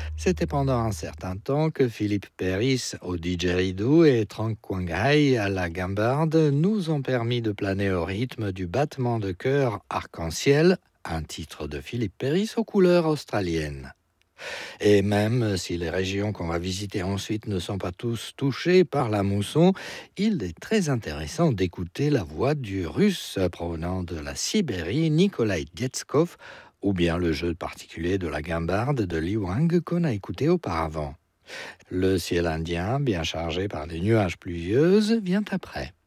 C'était pendant un certain temps que Philippe Péris au didgeridoo et Trang Quang Hai à la guimbarde nous ont permis de planer au rythme du battement de cœur Arc-en-ciel, un titre de Philippe Péris aux couleurs australiennes. Et même si les régions qu'on va visiter ensuite ne sont pas tous touchées par la mousson, il est très intéressant d'écouter la voix du russe provenant de la Sibérie, Nikolai Detskov, ou bien le jeu particulier de la guimbarde de Li Wang qu'on a écouté auparavant. Le ciel indien, bien chargé par des nuages pluvieuses, vient après.